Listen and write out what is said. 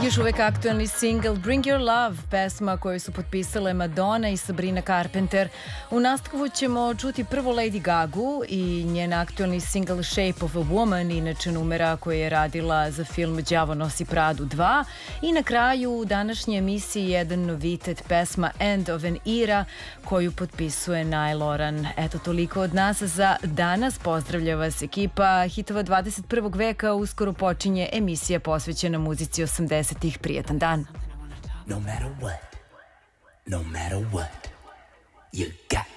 Još uvek aktuelni single Bring Your Love, pesma koju su potpisale Madonna i Sabrina Carpenter. U nastavu ćemo čuti prvo Lady Gagu i njen aktuelni single Shape of a Woman, inače numera koju je radila za film Đavo nosi Pradu 2. I na kraju u današnjoj emisiji jedan novitet, pesma End of an Era koju potpisuje Niall Horan. Eto, toliko od nas za danas. Pozdravlja vas ekipa Hitova 21. veka. Uskoro počinje emisija posvećena muzici 80-ih. Prijetan dan. No matter what, you got